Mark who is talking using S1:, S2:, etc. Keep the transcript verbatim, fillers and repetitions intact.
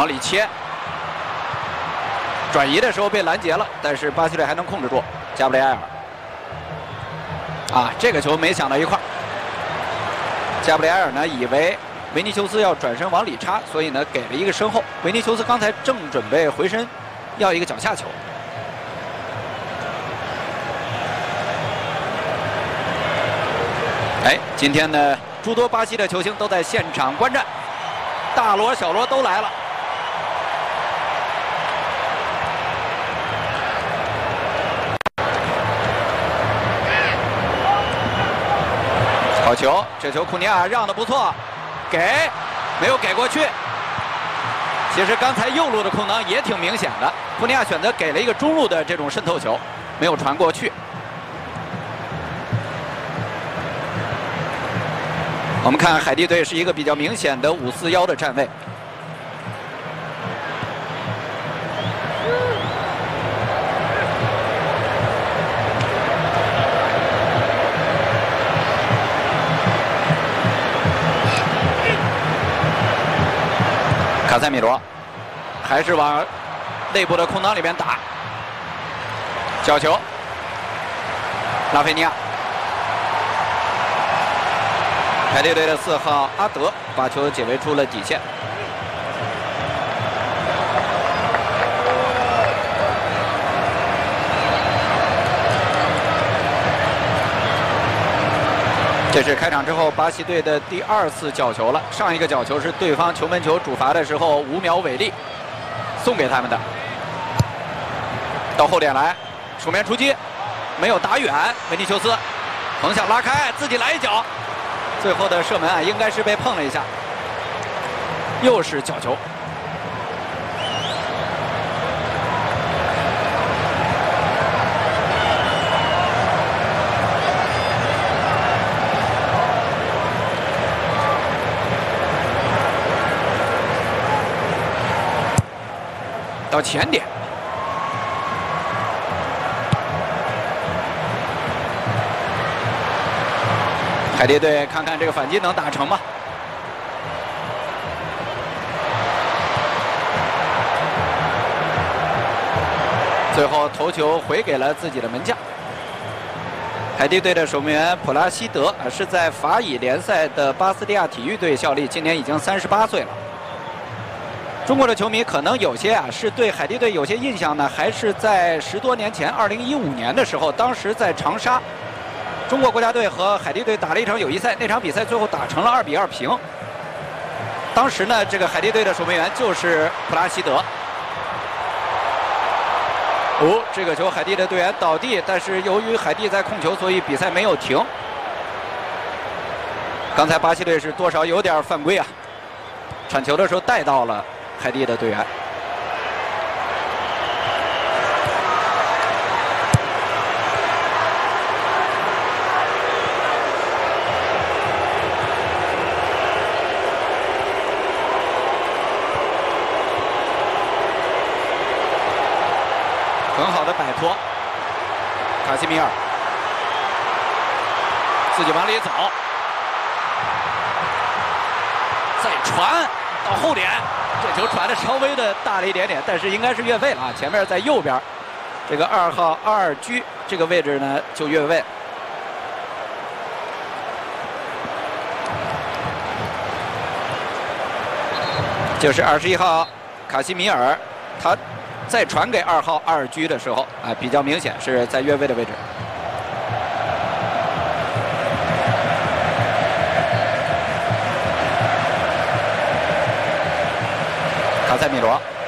S1: 往里切，转移的时候被拦截了，但是巴西队还能控制住加布里埃尔。啊，这个球没想到一块儿。加布里埃尔呢，以为维尼修斯要转身往里插，所以呢给了一个身后。维尼修斯刚才正准备回身要一个脚下球。哎，今天呢，诸多巴西的球星都在现场观战，大罗、小罗都来了。好球，这球库尼亚让的不错，给，没有给过去。其实刚才右路的空当也挺明显的，库尼亚选择给了一个中路的这种渗透球，没有传过去。我们看海地队是一个比较明显的五四幺的站位。卡塞米罗还是往内部的空当里面打，角球，拉菲尼亚。海地队的四号阿德把球解围出了底线。这是开场之后巴西队的第二次角球了。上一个角球是对方球门球主罚的时候五秒违例送给他们的。到后点来，手面出击，没有打远，维尼修斯横向拉开，自己来一脚。最后的射门啊，应该是被碰了一下，又是角球。到前点。海地队看看这个反击能打成吗？最后头球回给了自己的门将。海地队的守门员普拉西德啊，是在法乙联赛的巴斯蒂亚体育队效力，今年已经三十八岁了。中国的球迷可能有些啊是对海地队有些印象呢，还是在十多年前，二零一五年的时候，当时在长沙。中国国家队和海地队打了一场友谊赛，那场比赛最后打成了二比二平。当时呢，这个海地队的守门员就是普拉西德。哦，这个球海地的队员倒地，但是由于海地在控球，所以比赛没有停。刚才巴西队是多少有点犯规啊，传球的时候带到了海地的队员。很好的摆脱，卡西米尔自己往里走，再传到后点，这球传的稍微的大了一点点，但是应该是越位了啊！前面在右边，这个二号阿尔居这个位置呢就越位。就是二十一号卡西米尔，他。再传给二号阿尔居的时候，啊，比较明显是在越位的位置。卡塞米罗